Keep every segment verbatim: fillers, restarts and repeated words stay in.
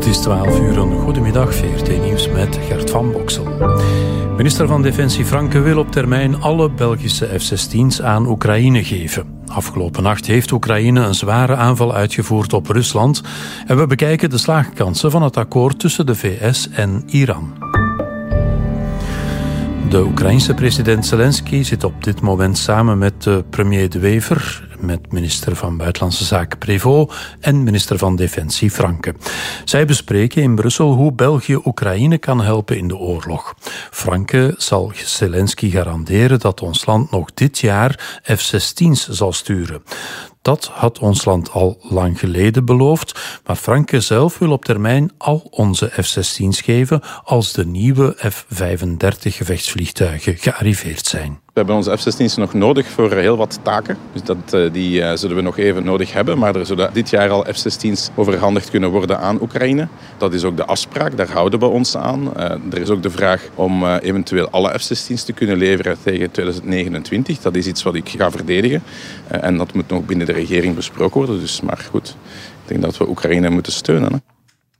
is twaalf uur. Een goedemiddag, V R T Nieuws met Gert van Boksel. Minister van Defensie Franke wil op termijn alle Belgische F zestien's aan Oekraïne geven. Afgelopen nacht heeft Oekraïne een zware aanval uitgevoerd op Rusland. En we bekijken de slaagkansen van het akkoord tussen de V S en Iran. De Oekraïense president Zelensky zit op dit moment samen met de premier De Wever, met minister van Buitenlandse Zaken Prévost en minister van Defensie Franke. Zij bespreken in Brussel hoe België Oekraïne kan helpen in de oorlog. Franke zal Zelensky garanderen dat ons land nog dit jaar F zestien's zal sturen. Dat had ons land al lang geleden beloofd, maar Franke zelf wil op termijn al onze F zestien's geven als de nieuwe F vijfendertig gevechtsvliegtuigen gearriveerd zijn. We hebben onze F zestien's nog nodig voor heel wat taken. Dus dat, die uh, zullen we nog even nodig hebben. Maar er zullen dit jaar al F zestien's overhandigd kunnen worden aan Oekraïne. Dat is ook de afspraak, daar houden we ons aan. Uh, er is ook de vraag om uh, eventueel alle F zestien's te kunnen leveren tegen twintig negenentwintig. Dat is iets wat ik ga verdedigen. Uh, en dat moet nog binnen de regering besproken worden. Dus, maar goed, ik denk dat we Oekraïne moeten steunen. Hè.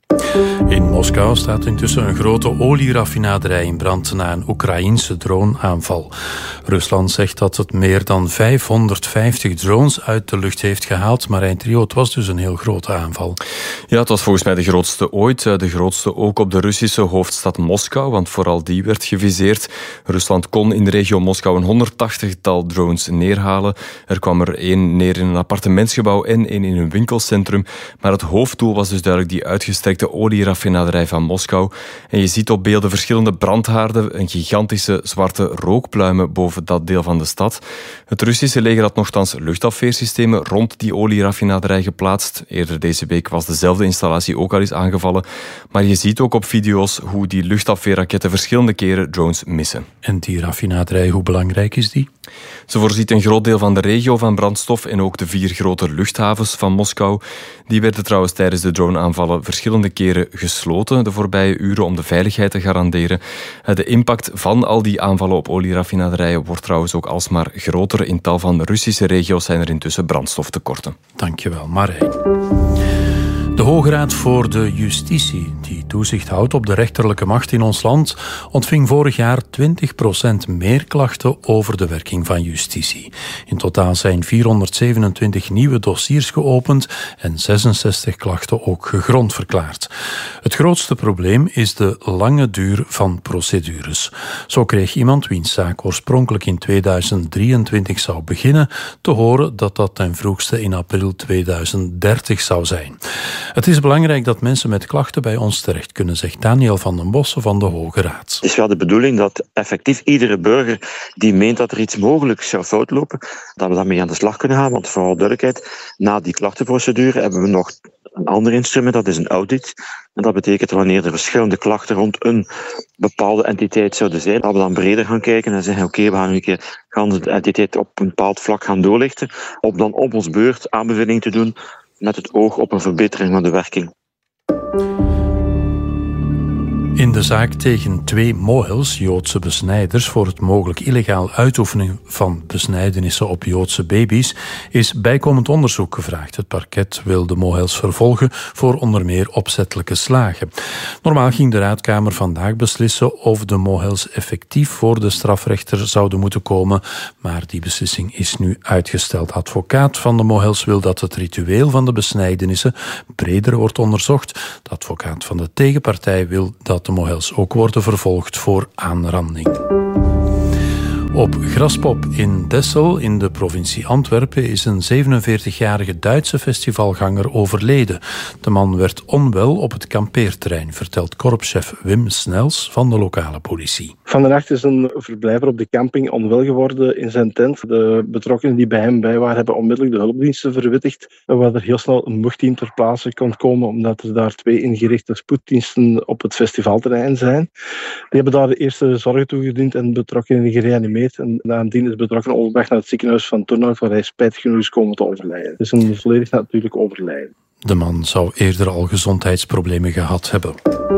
In Moskou staat intussen een grote olieraffinaderij in brand na een Oekraïense droneaanval. Rusland zegt dat het meer dan vijfhonderdvijftig drones uit de lucht heeft gehaald. Marijn Trio, het was dus een heel grote aanval. Ja, het was volgens mij de grootste ooit. De grootste ook op de Russische hoofdstad Moskou, want vooral die werd geviseerd. Rusland kon in de regio Moskou een honderdtachtigtal drones neerhalen. Er kwam er één neer in een appartementsgebouw en één in een winkelcentrum. Maar het hoofddoel was dus duidelijk die uitgestrekte de olieraffinaderij van Moskou. En je ziet op beelden verschillende brandhaarden, een gigantische zwarte rookpluimen boven dat deel van de stad. Het Russische leger had nochtans luchtafweersystemen rond die olieraffinaderij geplaatst. Eerder deze week was dezelfde installatie ook al eens aangevallen. Maar je ziet ook op video's hoe die luchtafweerraketten verschillende keren drones missen. En die raffinaderij, hoe belangrijk is die? Ze voorziet een groot deel van de regio van brandstof en ook de vier grote luchthavens van Moskou. Die werden trouwens tijdens de droneaanvallen verschillende keren gesloten de voorbije uren om de veiligheid te garanderen. De impact van al die aanvallen op olieraffinaderijen wordt trouwens ook alsmaar groter. In tal van Russische regio's zijn er intussen brandstoftekorten. Dankjewel, Marijn. De Hoge Raad voor de Justitie, die toezicht houdt op de rechterlijke macht in ons land, ontving vorig jaar twintig procent meer klachten over de werking van justitie. In totaal zijn vierhonderdzevenentwintig nieuwe dossiers geopend en zesenzestig klachten ook gegrond verklaard. Het grootste probleem is de lange duur van procedures. Zo kreeg iemand wiens zaak oorspronkelijk in tweeduizend drieëntwintig zou beginnen te horen dat dat ten vroegste in april tweeduizend dertig zou zijn. Het is belangrijk dat mensen met klachten bij ons terecht kunnen, zegt Daniel van den Bossen van de Hoge Raad. Het is wel de bedoeling dat effectief iedere burger die meent dat er iets mogelijk zou fout lopen, dat we daarmee aan de slag kunnen gaan. Want voor alle duidelijkheid, na die klachtenprocedure hebben we nog een ander instrument, dat is een audit. En dat betekent wanneer er verschillende klachten rond een bepaalde entiteit zouden zijn, dat we dan breder gaan kijken en zeggen, oké, okay, we gaan een keer gaan de entiteit op een bepaald vlak gaan doorlichten, om dan op ons beurt aanbeveling te doen met het oog op een verbetering van de werking. In de zaak tegen twee mohels, Joodse besnijders, voor het mogelijk illegaal uitoefenen van besnijdenissen op Joodse baby's, is bijkomend onderzoek gevraagd. Het parket wil de mohels vervolgen voor onder meer opzettelijke slagen. Normaal ging de Raadkamer vandaag beslissen of de mohels effectief voor de strafrechter zouden moeten komen, maar die beslissing is nu uitgesteld. De advocaat van de mohels wil dat het ritueel van de besnijdenissen breder wordt onderzocht. De advocaat van de tegenpartij wil dat de mohels ook worden vervolgd voor aanranding. Op Graspop in Dessel in de provincie Antwerpen is een zevenenveertigjarige Duitse festivalganger overleden. De man werd onwel op het kampeerterrein, vertelt korpschef Wim Snels van de lokale politie. Van de nacht is een verblijver op de camping onwel geworden in zijn tent. De betrokkenen die bij hem bij waren hebben onmiddellijk de hulpdiensten verwittigd, waar er heel snel een mochtteam ter plaatse kon komen, omdat er daar twee ingerichte spoeddiensten op het festivalterrein zijn. Die hebben daar de eerste zorgen toegediend en de betrokkenen gereanimeerd. En nadien is betrokken onderweg naar het ziekenhuis van Turnhout, waar hij spijtig genoeg is komen te overlijden. Het is een volledig natuurlijk overlijden. De man zou eerder al gezondheidsproblemen gehad hebben.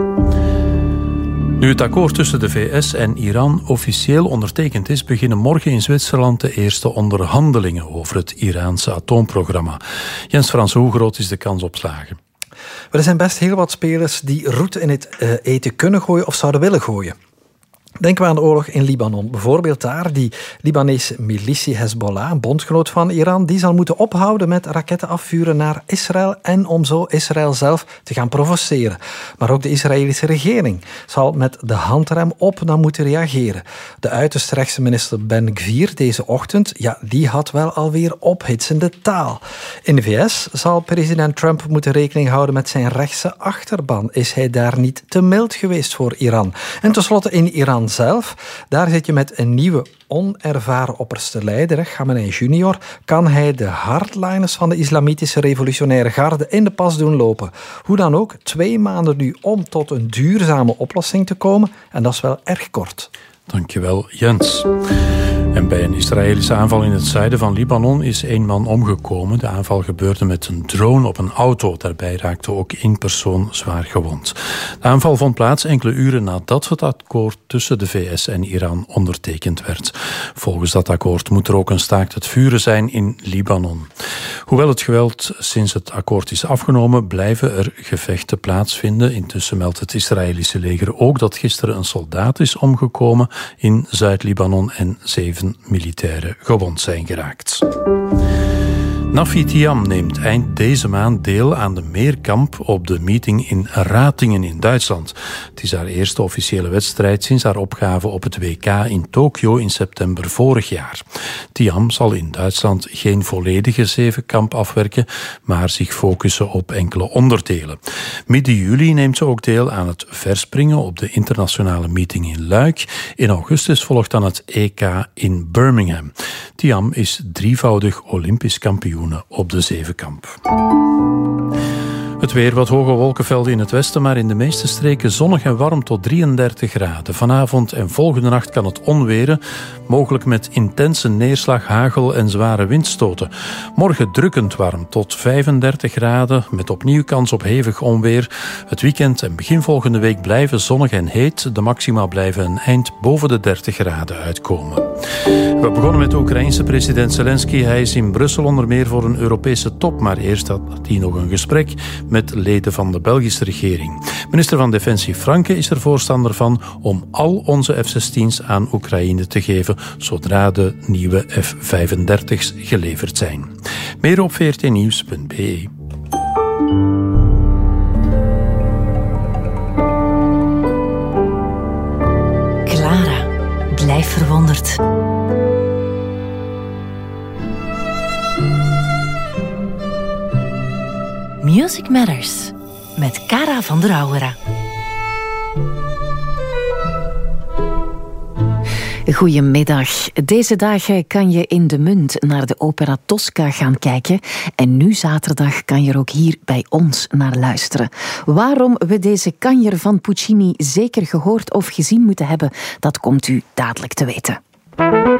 Nu het akkoord tussen de V S en Iran officieel ondertekend is, beginnen morgen in Zwitserland de eerste onderhandelingen over het Iraanse atoomprogramma. Jens Frans, hoe groot is de kans op slagen? er zijn best heel wat spelers die roet in het uh, eten kunnen gooien of zouden willen gooien. Denken we aan de oorlog in Libanon. Bijvoorbeeld daar, die Libanese militie Hezbollah, een bondgenoot van Iran, die zal moeten ophouden met raketten afvuren naar Israël en om zo Israël zelf te gaan provoceren. Maar ook de Israëlische regering zal met de handrem op dan moeten reageren. De uiterst rechtse minister Ben Gvir deze ochtend, ja, die had wel alweer ophitsende taal. In de V S zal president Trump moeten rekening houden met zijn rechtse achterban. Is hij daar niet te mild geweest voor Iran? En tenslotte in Iran zelf, daar zit je met een nieuwe onervaren opperste leider, Khamenei junior, kan hij de hardliners van de islamitische revolutionaire garde in de pas doen lopen. Hoe dan ook, twee maanden nu om tot een duurzame oplossing te komen en dat is wel erg kort. Dankjewel, Jens. En bij een Israëlische aanval in het zuiden van Libanon is één man omgekomen. De aanval gebeurde met een drone op een auto. Daarbij raakte ook één persoon zwaar gewond. De aanval vond plaats enkele uren nadat het akkoord tussen de V S en Iran ondertekend werd. Volgens dat akkoord moet er ook een staakt het vuren zijn in Libanon. Hoewel het geweld sinds het akkoord is afgenomen, blijven er gevechten plaatsvinden. Intussen meldt het Israëlische leger ook dat gisteren een soldaat is omgekomen in Zuid-Libanon en zeven militairen gewond zijn geraakt. Nafi Thiam neemt eind deze maand deel aan de meerkamp op de meeting in Ratingen in Duitsland. Het is haar eerste officiële wedstrijd sinds haar opgave op het W K in Tokio in september vorig jaar. Thiam zal in Duitsland geen volledige zevenkamp afwerken, maar zich focussen op enkele onderdelen. Midden juli neemt ze ook deel aan het verspringen op de internationale meeting in Luik. In augustus volgt dan het E K in Birmingham. Thiam is drievoudig Olympisch kampioen op de zevenkamp. Het weer, wat hoge wolkenvelden in het westen, maar in de meeste streken zonnig en warm tot drieëndertig graden. Vanavond en volgende nacht kan het onweren, mogelijk met intense neerslag, hagel en zware windstoten. Morgen drukkend warm tot vijfendertig graden, met opnieuw kans op hevig onweer. Het weekend en begin volgende week blijven zonnig en heet. De maxima blijven een eind boven de dertig graden uitkomen. We begonnen met de Oekraïense president Zelensky. Hij is in Brussel onder meer voor een Europese top, maar eerst had hij nog een gesprek met leden van de Belgische regering. Minister van Defensie Franke is er voorstander van om al onze F zestien's aan Oekraïne te geven zodra de nieuwe F vijfendertig's geleverd zijn. Meer op v r t nieuws punt b e. Clara, blijf verwonderd. Music Matters met Cara van der Auwera. Goedemiddag. Deze dagen kan je in de Munt naar de opera Tosca gaan kijken. En nu zaterdag kan je er ook hier bij ons naar luisteren. Waarom we deze kanjer van Puccini zeker gehoord of gezien moeten hebben, dat komt u dadelijk te weten.